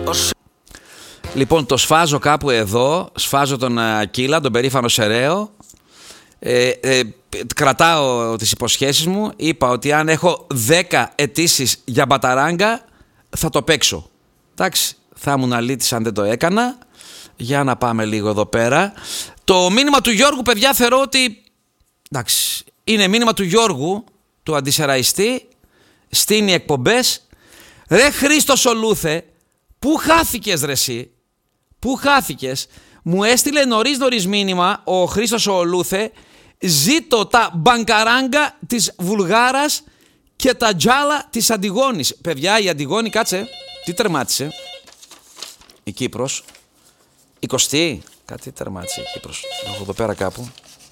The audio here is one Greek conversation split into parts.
Λοιπόν, το σφάζω κάπου εδώ. Σφάζω τον Ακύλα, τον περήφανο Σεραίο. Κρατάω τις υποσχέσεις μου. Είπα ότι αν έχω 10 αιτήσεις για μπαταράγκα θα το παίξω. Εντάξει, θα ήμουν αλήτης αν δεν το έκανα. Για να πάμε λίγο εδώ πέρα. Το μήνυμα του Γιώργου, παιδιά, θεωρώ ότι εντάξει, είναι μήνυμα του Γιώργου, του αντισεραϊστή. Στείνει εκπομπές. Ρε Χρήστο Σολούθε, πού χάθηκες ρε εσύ? Πού χάθηκες? Μου έστειλε νωρίς μήνυμα ο Χρήστος Σολούθε. Ζήτω τα μπανκαράγκα της Βουλγάρας και τα τζάλα της Αντιγόνης. Παιδιά, η Αντιγόνη, κάτσε, τι τερμάτισε? Η Κύπρος 20η, κάτι τερμάτισε η Κύπρος. Έχω εδώ πέρα κάπου.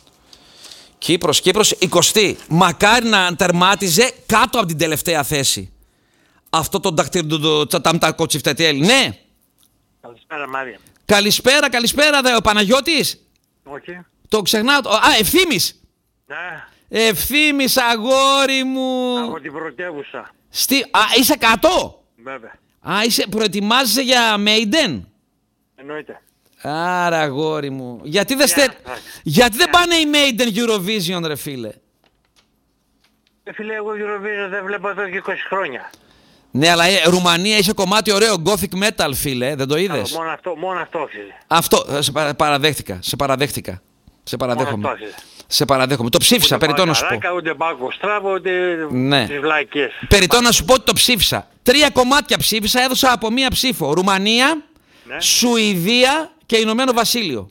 Κύπρος 20η. Μακάρι να τερμάτιζε κάτω από την τελευταία θέση. Αυτό το τακτυρντοταμτακοτσιφτετέλ. Ναι. Καλησπέρα, Μάρια. Καλησπέρα, ο Παναγιώτης. Όχι. Το ξεχνάω. Ευθύμης. Ναι. Ευθύμης, αγόρι μου. Από την πρωτεύουσα. Είσαι κάτω. Βέβαια. Προετοιμάζεσαι για Maiden. Εννοείται. Άρα, αγόρι μου. Γιατί δεν πάνε οι Maiden Eurovision, ρε φίλε? Φίλε, εγώ Eurovision δεν βλέπω εδώ και 20 χρόνια. Ναι, αλλά Ρουμανία είχε κομμάτι ωραίο gothic metal, φίλε. Δεν το είδες? Μόνο αυτό άξιζε. Αυτό, σε παραδέχτηκα. Σε παραδέχομαι. Το ψήφισα, περιττό να σου πω. Ούτε Μπάκο Στράβο, ούτε τις βλακίες. Περιττό να σου πω ότι το ψήφισα. 3 κομμάτια ψήφισα, έδωσα από 1 ψήφο. Ρουμανία, ναι. Σουηδία και Ηνωμένο Βασίλειο.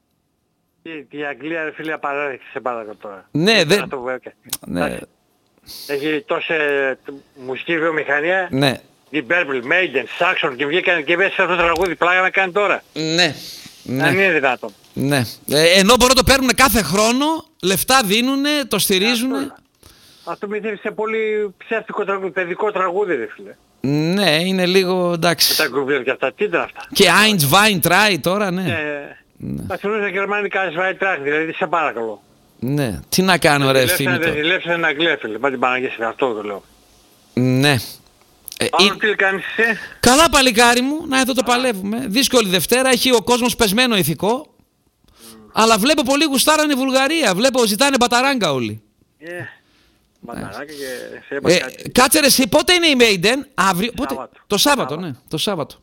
Η Αγγλία, ρε φίλε, απαράδεκτη, σε παρακαλώ τώρα. Ναι, ναι. Έχει τόση μουσική βιομηχανία. Ναι. Η Purple, Maiden, Saxon και βγήκαν και μέσα σε αυτό το τραγούδι πλάγα να κάνει τώρα. Ναι. Αν είναι δυνατόν. Ναι. Ενώ μπορούν να το παίρνουν κάθε χρόνο, λεφτά δίνουνε, το στηρίζουνε. Αυτό μοιάζει σε πολύ ψεύτικο τραγούδι, παιδικό τραγούδι, ρε φίλε. Ναι, είναι λίγο εντάξει. Με τα γκουβιέρ και αυτά, τι ήταν αυτά. Και Eins Wein Try τώρα, ναι. Τα θεωρούσα γερμανικά Eins Wein Try, δηλαδή σε παρακαλώ. Ναι, τι να κάνω ρε Ευθύμη. Δεν ζηλέψανε την Αγγλία, φίλε, μα την Παναγία, αυτό το λέω. Ναι. Άλλο τι κάνεις εσύ? Καλά, παλικάρι μου, να εδώ το παλεύουμε. Δύσκολη Δευτέρα, έχει ο κόσμος πεσμένο ηθικό. Αλλά βλέπω πολύ γουστάρανε η Βουλγαρία. Βλέπω ζητάνε μπαταράγκα όλοι. Μπαταράγκα και σε κάτσε ρε εσύ, πότε είναι η Maiden? Αύριο. Το Σάββατο, ναι. Το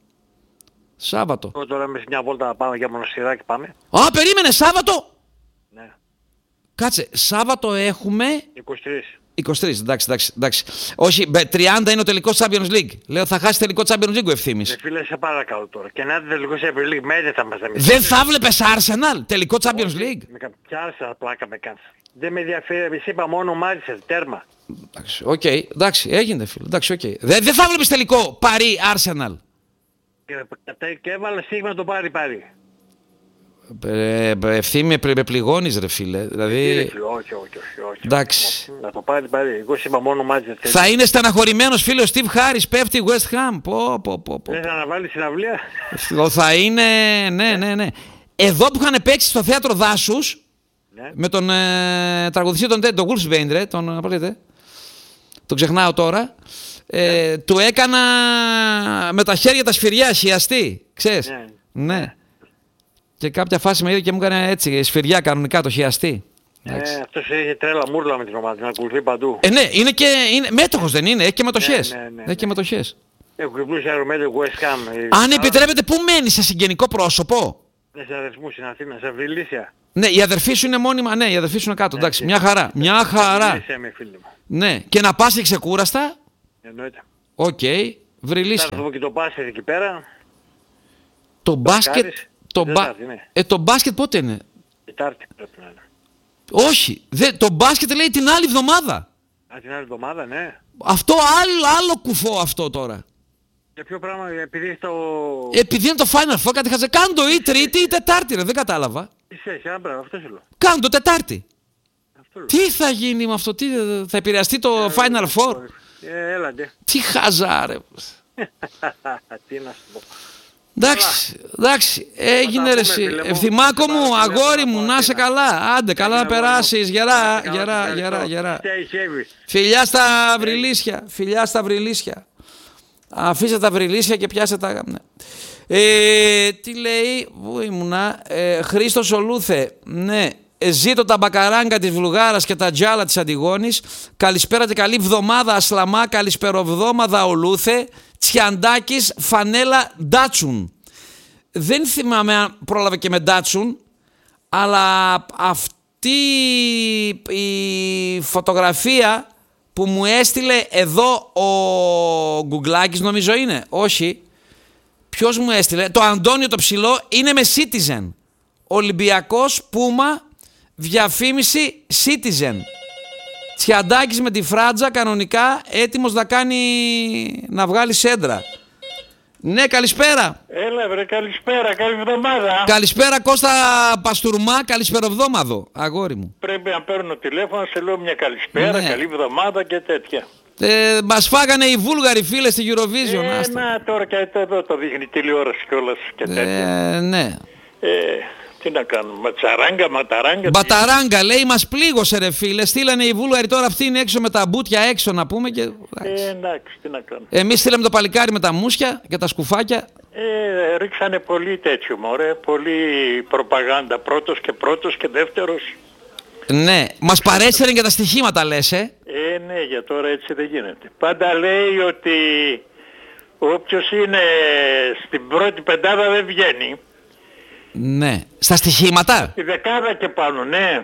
Σάββατο. Τώρα με μια βόλτα να πάμε για μονοσυράκι πάμε. Περίμενε, Σάββατο! Ναι. Κάτσε, Σάββατο έχουμε... 23. 23, εντάξει. Όχι, 30 είναι ο τελικός Champions League. Λέω θα χάσει τελικό Champions League ο Ευθύμης. Φίλε, σε παρακαλώ τώρα. Και να είναι τελικό Champions League, μέντε θα μας δεμίσει. Δεν θα βλέπεις Arsenal, τελικό Champions League? Με κάποια Arsenal πλάκα με κάνεις. Δεν με ενδιαφέρει, εμείς είπα μόνο Μάρισες, τέρμα. Εντάξει, έγινε φίλε. Δεν θα βλέπεις τελικό Παρί Arsenal. Και έβαλε στίγμα το πάρει. Ευθύμη, με πληγώνεις ρε φίλε. Δηλαδή... Όχι. Εντάξει. Να το πάρει. Εγώ είπα μόνο Μάρισες. Θα είναι στεναχωρημένος φίλος Στιβ Χάρις, πέφτει η West Ham. Δεν θα αναβάλει συναυλία. Θα είναι, ναι. Εδώ που είχαν παίξει στο θέατρο Δάσους, με τον τραγουδιστή τον Wolfsbane, τον ξεχνάω τώρα, του έκανα με τα χέρια τα σφυριά, χιαστή, ξέρεις. Ναι. Και κάποια φάση με είδε και μου έκανε έτσι, σφυριά κανονικά το χιαστή. Αυτός έχει τρέλα μούρλα με την ομάδα, την ακολουθεί παντού. Ναι, είναι μέτοχος δεν είναι, έχει και μετοχές. Έχει και μετοχές. Έχω κρυπλούς αερομέτρου West Ham. Αν επιτρέπετε, πού μένει σε συγγενικό πρόσωπο? Σε αδερφμούς στην Αθήνα, σε Βρυλίσια. Ναι, η αδερφή σου είναι μόνιμα, ναι, η αδερφή σου είναι κάτω, εντάξει, μια χαρά. Ναι, και να πας και ξεκούραστα. Εννοείται. Οκ, Βρυλίσια. Θα δούμε και το μπάσκετ εκεί πέρα. Το μπάσκετ, το μπάσκετ πότε είναι? Τετάρτη πρέπει να είναι. Όχι, το μπάσκετ λέει την άλλη εβδομάδα. Την άλλη εβδομάδα, ναι. Αυτό άλλο κουφό αυτό τώρα. Για ποιο πράγμα, επειδή είναι το Final Four, κάτι χαζε. Κάνε το ή Τρίτη ή Τετάρτη, ρε, δεν κατάλαβα. Ένα πράγμα, αυτό σου λέω. Κάνε το Τετάρτη. Τι θα γίνει με αυτό, θα επηρεαστεί το Final Four? Έλατε. Τι χαζά, ρε. Τι να σου πω. Εντάξει, έγινε ρε εσύ. Ευθυμάκο μου, αγόρι μου, να είσαι καλά. Άντε, καλά να περάσεις. Γερά. Φιλιά στα βρυλίσια. Αφήστε τα βρυλίσια και πιάστε τα... Τι λέει, πού ήμουνα, Χρήστος Ολούθε, ναι. Ζήτω τα μπακαράγκα της Βουλγάρας και τα τζάλα της Αντιγόνης. Καλησπέρα και καλή βδομάδα Ασλαμά, καλησπεροβδόμαδα Ολούθε. Τσιαντάκης, φανέλα Ντάτσουν. Δεν θυμάμαι αν πρόλαβε και με Ντάτσουν, αλλά αυτή η φωτογραφία που μου έστειλε εδώ ο Γκουγκλάκης, νομίζω είναι, όχι. Ποιος μου έστειλε, το Αντώνιο το ψηλό, είναι με Citizen. Ολυμπιακός, Πούμα, διαφήμιση Citizen. Τσιαντάκης με τη φράτζα κανονικά, έτοιμος να βγάλει σέντρα. Ναι, καλησπέρα. Έλα βρε, καλησπέρα, καλή εβδομάδα. Καλησπέρα Κώστα Παστουρμά, καλησπεροβδόμαδο, αγόρι μου. Πρέπει να παίρνω τηλέφωνο, σε λέω μια καλησπέρα, ναι. Καλή εβδομάδα και τέτοια. Μας φάγανε οι Βούλγαροι φίλες στη Eurovision. Να τώρα και εδώ το δείχνει τηλεόραση κιόλας και τέτοια. Ναι. Τι να κάνουμε, ματαράγκα. Μπαταράγκα λέει, μας πλήγωσε ρε φίλε. Στείλανε οι Βούλγαροι, τώρα αυτοί είναι έξω με τα μπουτια έξω να πούμε. Και... εντάξει, τι να κάνουμε. Εμείς στείλαμε το παλικάρι με τα μουσια και τα σκουφάκια. Ρίξανε πολύ τέτοιο μωρέ, πολύ προπαγάνδα, πρώτος και δεύτερος. Ναι, μας παρέσαιραν και τα στοιχήματα λες, Ναι, για τώρα έτσι δεν γίνεται. Πάντα λέει ότι όποιος είναι στην πρώτη πεντάδα δεν βγαίνει. Ναι, στα στοιχήματα. Τη δεκάδα και πάνω, ναι.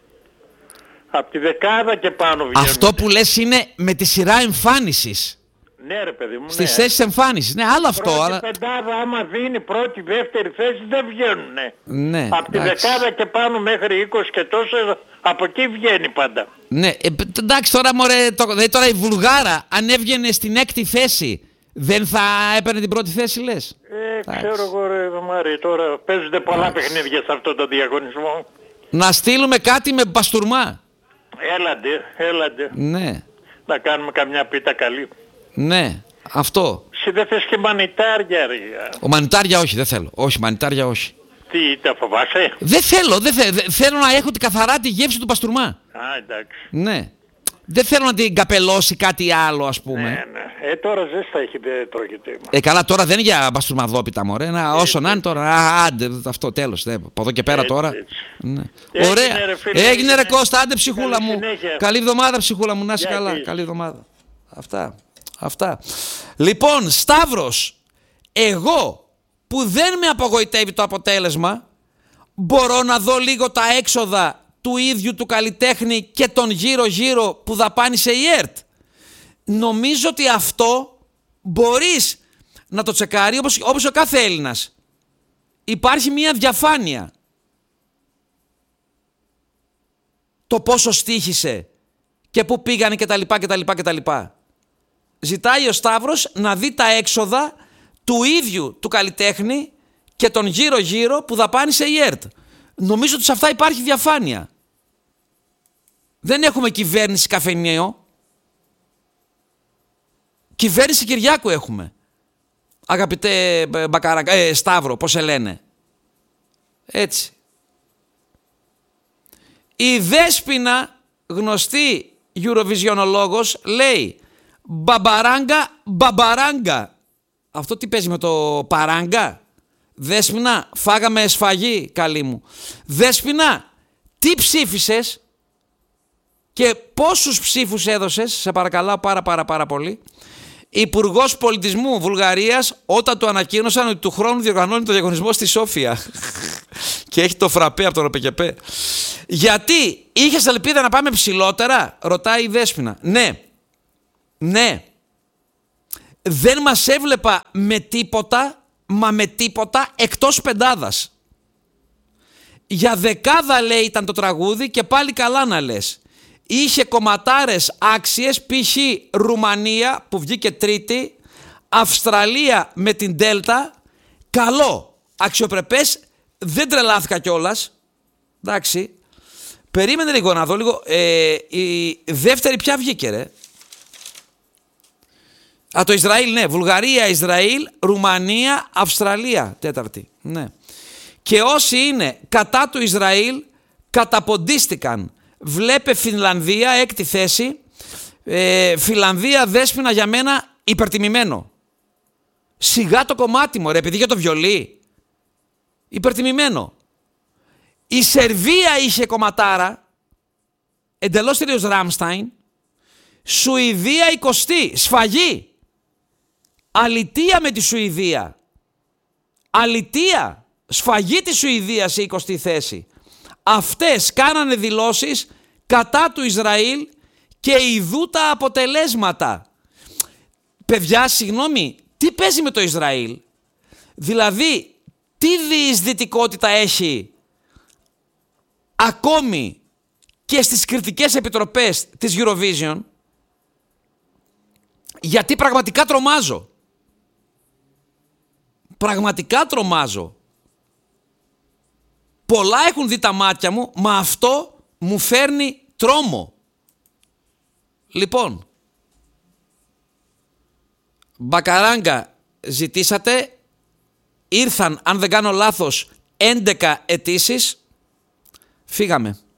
Από τη δεκάδα και πάνω βγαίνουν. Αυτό που λες είναι με τη σειρά εμφάνισης. Ναι ρε παιδί μου, στις θέσεις εμφάνισης. Ναι, άλλο αυτό. Πρώτη πεντάδα άμα δίνει πρώτη, δεύτερη θέση δεν βγαίνουνε. Ναι, από τη δεκάδα και πάνω μέχρι 20 και τόσο, από εκεί βγαίνει πάντα. Ναι, εντάξει τώρα μωρέ, τώρα η Βουλγάρα αν έβγαινε στην έκτη θέση δεν θα έπαιρνε την πρώτη θέση λες. Ξέρω εγώ ρε Μάρη, τώρα παίζονται πολλά παιχνίδια σε αυτό το διαγωνισμό. Να στείλουμε κάτι με Παστουρμά. Έλαντε. Ναι. Να κάνουμε καμιά πίτα καλή. Ναι, αυτό. Εσύ δεν θες και μανιτάρια ρε. Ο μανιτάρια όχι, δεν θέλω. Όχι, μανιτάρια όχι. Τι, τα φοβάσαι? Δεν θέλω, θέλω να έχω καθαρά τη γεύση του Παστουρμά. Α, εντάξει. Ναι. Δεν θέλω να την καπελώσει κάτι άλλο ας πούμε. Ναι. Τώρα ζέστα έχει, δεν τρώγεται. Καλά τώρα δεν είναι για μπαστουρμαδόπιτα μωρέ. Όσο να είναι τώρα. Άντε αυτό τέλος. Από εδώ και πέρα έτσι, τώρα. Έτσι. Ναι. Ωραία. Έγινε ρε Κώστα, άντε ψυχούλα μου. Συνέχεια. Καλή εβδομάδα ψυχούλα μου, να είσαι καλά. Καλή εβδομάδα. Αυτά. Λοιπόν, Σταύρος, εγώ που δεν με απογοητεύει το αποτέλεσμα, μπορώ να δω λίγο τα έξοδα του ίδιου του καλλιτέχνη και τον γύρω-γύρω που δαπάνησε η ΕΡΤ. Νομίζω ότι αυτό μπορείς να το τσεκάρει όπως ο κάθε Έλληνας. Υπάρχει μια διαφάνεια. Το πόσο στοίχησε και πού πήγανε κτλ. Ζητάει ο Σταύρος να δει τα έξοδα του ίδιου του καλλιτέχνη και τον γύρω-γύρω που δαπάνησε η ΕΡΤ. Νομίζω ότι σε αυτά υπάρχει διαφάνεια. Δεν έχουμε κυβέρνηση καφενείο. Κυβέρνηση Κυριάκου έχουμε. Αγαπητέ Σταύρο, πώς σε λένε. Έτσι. Η Δέσποινα, γνωστή Eurovisionολόγος, λέει μπαμπαράγκα. Αυτό τι παίζει με το παράγκα? Δέσποινα, φάγαμε σφαγή, καλή μου. Δέσποινα, τι ψήφισες και πόσους ψήφους έδωσες, σε παρακαλάω πάρα πολύ. Υπουργός Πολιτισμού Βουλγαρίας, όταν του ανακοίνωσαν ότι του χρόνου διοργανώνει το διαγωνισμό στη Σόφια. Και έχει το φραπέ από τον ΟΠΕΚΕΠΕ. Γιατί είχες ελπίδα να πάμε ψηλότερα, ρωτάει η Δέσποινα. Ναι. Δεν μας έβλεπα με τίποτα εκτός πεντάδας. Για δεκάδα λέει ήταν το τραγούδι και πάλι καλά να λες. Είχε κομματάρες άξιες, π.χ. Ρουμανία που βγήκε τρίτη, Αυστραλία με την Δέλτα, καλό, αξιοπρεπές, δεν τρελάθηκα κιόλας. Εντάξει, περίμενε λίγο να δω λίγο, η δεύτερη ποια βγήκε ρε? Το Ισραήλ, ναι, Βουλγαρία, Ισραήλ, Ρουμανία, Αυστραλία, τέταρτη, ναι. Και όσοι είναι κατά του Ισραήλ καταποντίστηκαν. Βλέπε Φινλανδία, έκτη θέση. Φιλανδία, Δέσποινα για μένα υπερτιμημένο. Σιγά το κομμάτι μου, ρε, επειδή για το βιολί. Υπερτιμημένο. Η Σερβία είχε κομματάρα, εντελώς τελείως Ράμσταϊν. Σουηδία 20, σφαγή. Αλητεία με τη Σουηδία. Αλητεία. Σφαγή της Σουηδίας σε 20η θέση. Αυτές κάνανε δηλώσεις κατά του Ισραήλ και ειδού τα αποτελέσματα. Παιδιά, συγγνώμη, τι παίζει με το Ισραήλ? Δηλαδή, τι διεισδυτικότητα έχει ακόμη και στις κριτικές επιτροπές της Eurovision? Γιατί πραγματικά τρομάζω. Πραγματικά τρομάζω. Πολλά έχουν δει τα μάτια μου, μα αυτό μου φέρνει τρόμο. Λοιπόν, Μπακαράγκα ζητήσατε, ήρθαν, αν δεν κάνω λάθος, 11 αιτήσεις, φύγαμε.